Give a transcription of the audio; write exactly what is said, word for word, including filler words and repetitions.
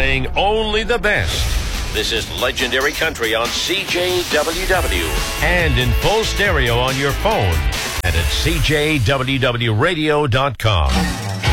playing only the best. This is Legendary Country on C J W W and in full stereo on your phone and at C J W W radio dot com.